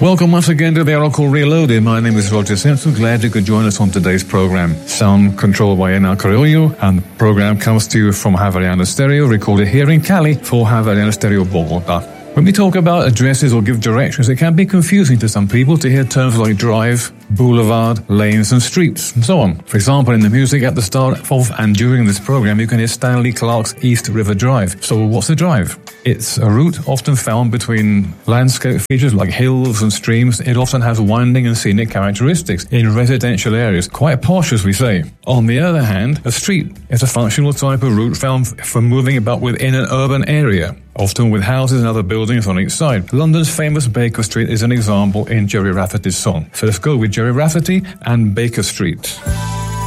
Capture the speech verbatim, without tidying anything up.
Welcome once again to the Oracle Reloaded. My name is Roger Simpson. Glad you could join us on today's program. Sound controlled by Enar Carrillo, and the program comes to you from Havariana Stereo, recorded here in Cali for Havariana Stereo Bogota. When we talk about addresses or give directions, it can be confusing to some people to hear terms like drive, boulevard, lanes and streets, and so on. For example, in the music at the start of and during this program, you can hear Stanley Clarke's East River Drive. So what's a drive? It's a route often found between landscape features like hills and streams. It often has winding and scenic characteristics in residential areas, quite posh as we say. On the other hand, a street is a functional type of route found for moving about within an urban area, often with houses and other buildings on each side. London's famous Baker Street is an example in Gerry Rafferty's song. So let's go with Gerry Rafferty and Baker Street.